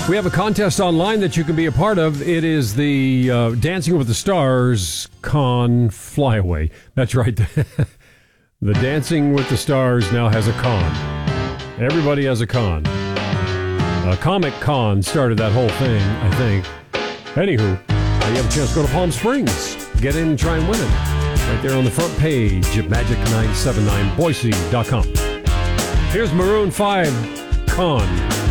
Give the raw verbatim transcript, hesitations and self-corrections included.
We have a contest online that you can be a part of. It is the uh, Dancing with the Stars Con Flyaway. That's right. The Dancing with the Stars now has a con. Everybody has a con. Uh, Comic Con started that whole thing, I think. Anywho, uh, you have a chance to go to Palm Springs. Get in and try and win it. Right there on the front page at magic nine seven nine boise dot com. Here's Maroon five, Con.